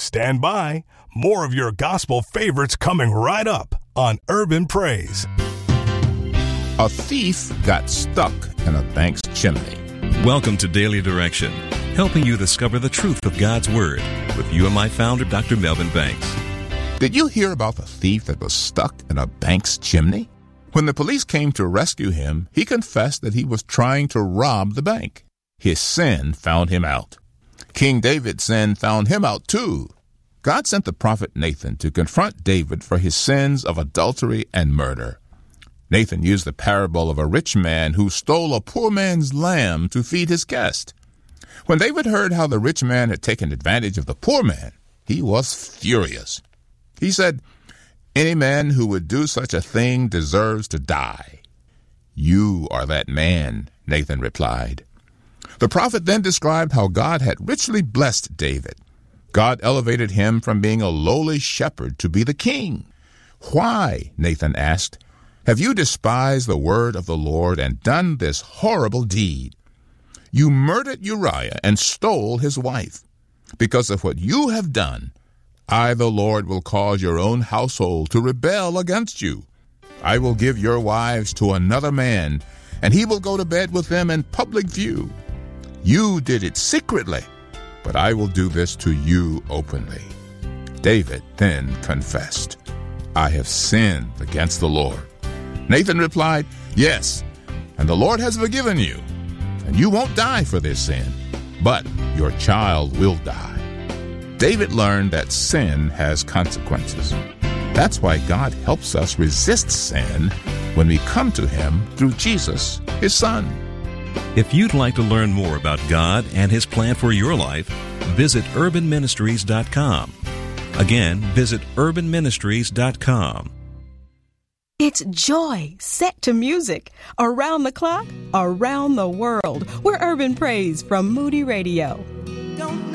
Stand by. More of your gospel favorites coming right up on Urban Praise. A thief got stuck in a bank's chimney. Welcome to Daily Direction, helping you discover the truth of God's Word with UMI founder Dr. Melvin Banks. Did you hear about the thief that was stuck in a bank's chimney? When the police came to rescue him, he confessed that he was trying to rob the bank. His sin found him out. King David's sin found him out too. God sent the prophet Nathan to confront David for his sins of adultery and murder. Nathan used the parable of a rich man who stole a poor man's lamb to feed his guest. When David heard how the rich man had taken advantage of the poor man, he was furious. He said, "Any man who would do such a thing deserves to die." "You are that man," Nathan replied. The prophet then described how God had richly blessed David. God elevated him from being a lowly shepherd to be the king. "Why," Nathan asked, "have you despised the word of the Lord and done this horrible deed? You murdered Uriah and stole his wife. Because of what you have done, I, the Lord, will cause your own household to rebel against you. I will give your wives to another man, and he will go to bed with them in public view. You did it secretly, but I will do this to you openly." David then confessed, "I have sinned against the Lord." Nathan replied, "Yes, and the Lord has forgiven you, and you won't die for this sin, but your child will die." David learned that sin has consequences. That's why God helps us resist sin when we come to Him through Jesus, His Son. If you'd like to learn more about God and His plan for your life, visit urbanministries.com. Again, visit urbanministries.com. It's joy set to music. Around the clock, around the world. We're Urban Praise from Moody Radio.